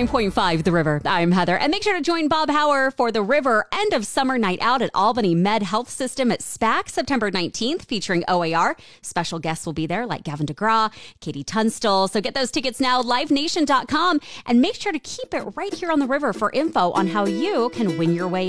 89.5 The River. I'm Heather. And make sure to join Bob Hauer for the River End of Summer Night Out at Albany Med Health System at SPAC, September 19th, featuring OAR. Special guests will be there like Gavin DeGraw, Katie Tunstall. So get those tickets now, livenation.com. And make sure to keep it right here on The River for info on how you can win your way